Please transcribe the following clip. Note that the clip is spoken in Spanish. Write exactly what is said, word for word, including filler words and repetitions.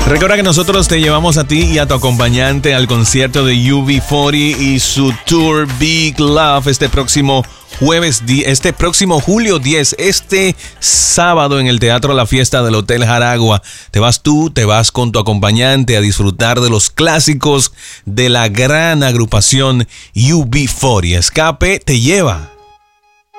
Recuerda que nosotros te llevamos a ti y a tu acompañante al concierto de U B cuarenta y su tour Big Love este próximo jueves, este próximo julio diez, este sábado en el Teatro La Fiesta del Hotel Jaragua. Te vas tú, te vas con tu acompañante a disfrutar de los clásicos de la gran agrupación U B cuarenta. Escape te lleva.